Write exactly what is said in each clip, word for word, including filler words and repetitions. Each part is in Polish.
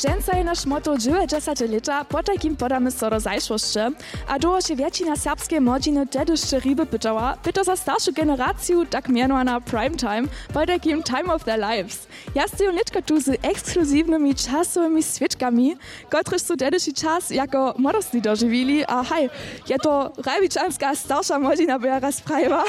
Dżęca je nasz motto dziewięćdziesiąt lata, po takim podamy so do zajszłości, a do się wiecina serbskiej młodziny tedy jeszcze ryby pytała, pyta za starszą generację, tak mianowana prime time, po takim time of their lives. Ja stoję nitka tu z ekskluzywnymi czasowymi świadkami, których są tedyszy czas jako młodostni dożywili, a hej, je to rajbiczanska starsza młodzina była raz prawa.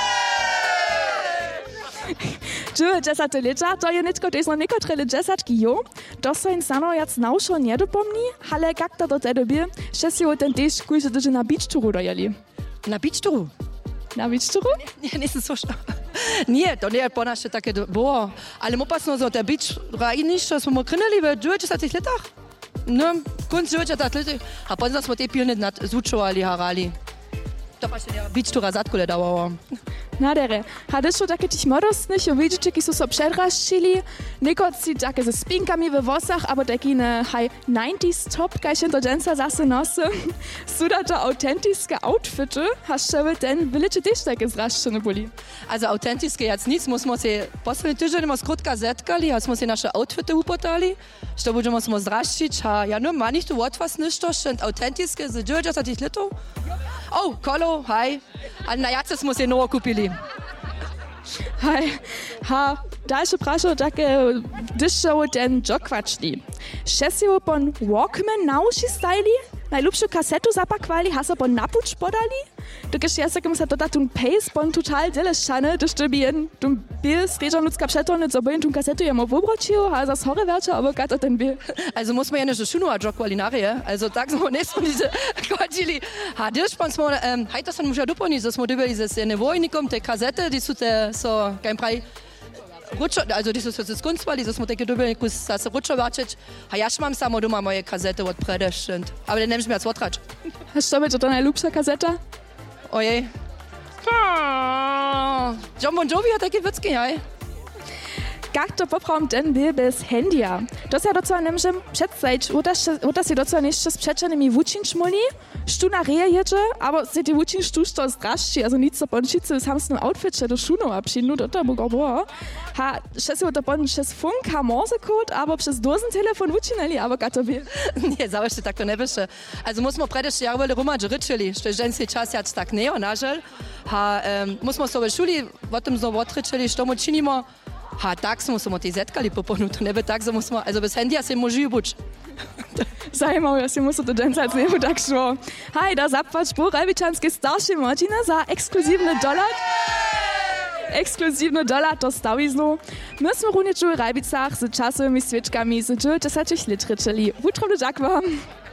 dziewięćdziesiąt lata, to je nitko też no niekotre dziesiątki jo, to so in sano jac nauszo nie dopomni, ale jak to do tedy by, że się ten też kujże dyży na beach touru dojeli. Na beach touru? Na beach touru? Nie, nie słuszno. Nie, to nie je po nasze takie było, ale mo pasno so der beach rajnisz, co smo krynali w dziewięćdziesiątych latach. No, kunst dziewięćdziesiątych latach, a potem smo te pilne nad zuczowali, harali. To właśnie beach toura zatkule dawało. Nadere, hadeš to takie tych młodostnych, widzicie, ki są so przedraszczyli, niekoci takie ze spinkami we włosach, aber taki ne high nineties top, kaj się to dżęca zase nosy. Suda to autentyczne outfity, hast du ten wyliczy też takie zraszczone byli. Also autentyczne jak nic, musimy się posledný tydzień mo skrótka zetkali, a smo się nasze outfity upotali, że będziemy smo zraszczyć, a ja no ma nicht tu etwas ništo, że autentyczne z dziewięćdziesiątych latów. Oh, kolo, hej, a na jace smo się nowo kupili. Hej, ha, dalsze praszo takie dyszczoły ten jogwaczli. Szesiło pon Walkman na uszy stajli, najlubszą kasetu zapakwali, hasa pon napucz podali, dokiż ja sakim sa doda tun pace pon total deleszczany, doż to bien tun bil sreża ludzka przetony, co bojen tun kasetu jemo wobročił, a za schore wercza, aber gato ten bil. Also muss man ja nicht schon jog walinarie, also tak smo nicht von diese kwadili. Ha, dysz pon smo, ähm, hej, das han musia duponi, das mo dybeli ze sene vojnikom, te kasete, die su te so kein praj Rutscho, also das ist das Kunstwali, das muss ich gedübeln, kus das Rutscho wartet. Ha ja mam samo doma moje kasete od predeszczent. Aber den nimmst mir als Wortrad. Hast du damit deine lubsza kaseta? Ojej. John Bon Jovi hat takie witzki, hej. Jak to poprawam ten bil bez handya? To się docela nemžem představić, uda się docela jeszcze z przeczanymi wučinčmoli, štu na reje jedzie, aber se die wučin štu što zdrašči, also nic so pončice w samsnym outfitče do šuno abšinu, do to bogo bo. Ha, še se to pon przez funk, ha morzekod, aber przez dozentelefon wučinali, aber gato bil. Nie, zawiesz tak to nie wysze. Also muss man predešće ja uveli rumađ ryčili, što je ženski čas jac tak neo, nažel. Ha, um, muss man so v šuli, o tym so otričili, što mu činimo. Ha, tak smo smo ti zetkali popolno, to ne bi tak, smo smo, also bez handija se može buč. Zajmało, ja się muszę do dżęca z niego tak szło. Hej, da zapłać po rajbiczanskiej starszej młodziny za ekskluzywny dolar. Ekskluzywny dolar to stawiznu. Myśmy również w Rajbicach z czasowymi świeczkami z dziewięćdziesiątych lat ryczyli. Utro do Jakwa.